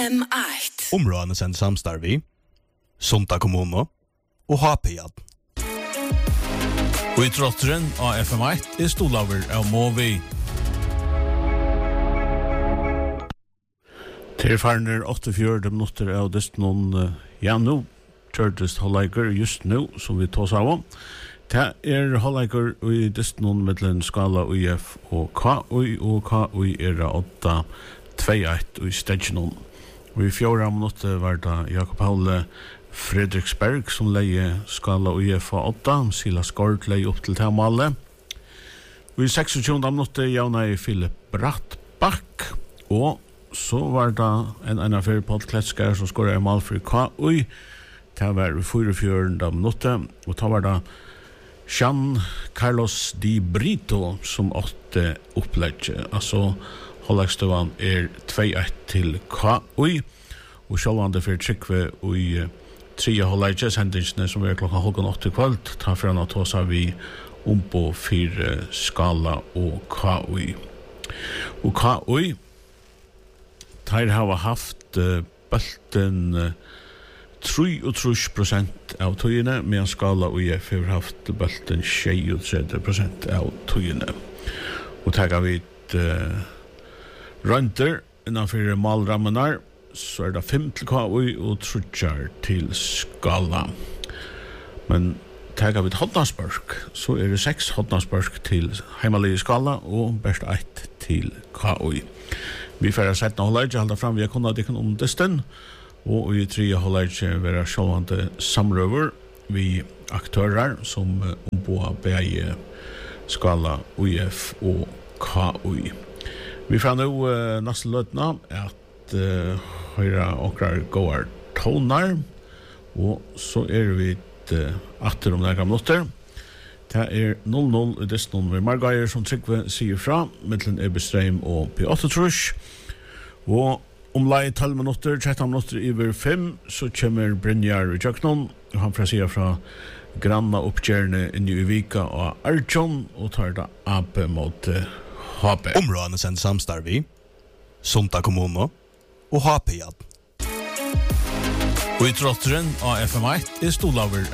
FM1. Områdene sender samstarv Sunda kommune og HP-ad. Og I trotteren av FM1 stolaver av Movi. Tilfarner 48 minutter av noen nå, tørtest halvleiker just nå, som vi tar av om. Det halvleiker i noen mellom skala UF og KUI, og KUI 8-2-1 i stedjonen. Og I 4 minutter var det Jakob Paule Fredriksberg som leie skala UF 8, Silas Gård leie opp til Tamalle. Og I 26 minutter javna I Philip Brattbakk, og så var det en av 4 podkletskere som skåret mål for KUI. Det var 44 minutter, og da var det Jean Carlos Di Brito som åtte opplegget. Altså, halvlegstøvann 2-1 til KUI, og sjålvande for Trykve i 3 halvlegget, sendingsene som var klokka 7:30 kveld, ta fra å ta seg vi på 4 skala og KUI. Og KUI, de har haft bølten 33% av tøyene, medan skala UF har haft bølten 63% av tøyene. Og tager vi rønter innanfor malrammenar, så det 5 til KUI og 3 til skala. Men tager vi Hodnarsborg, så det 6 Hodnarsborg til heimalige skala og best 1 til KUI. Vi får sett noe halvleik, halda fram vi har kunnet dikken om desten, og I 3 halvleik være sjålvande samrøver vi aktører som ombåa BI skala UF og KUI. Vi får nå nesten løtna at høyre okrar gåar tonar, og så vi atter om nærmere minutter. Det 0-0 I noen ved Margaier som Trygve sier fra, mellom Ebestreim og P8-trush. Og om lei 12 minutter, 13 minutter over 5, så kommer Brynjar I Jøknon, og han får sier fra granna oppgjørende inni I Vika og Arjon, og tar det AP mot HP. Områdene sender samstarv Sunda kommune og HP-ad. Og I trotteren av FM1 stolaver